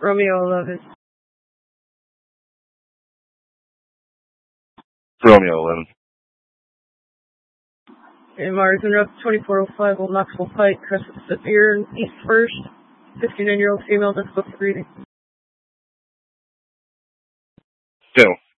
Romeo 11. Romeo 11. And Mars interrupt 2405 Old Knoxville Pike, Crescent Superior, East 1st, 59-year-old female, just booked for reading. Still.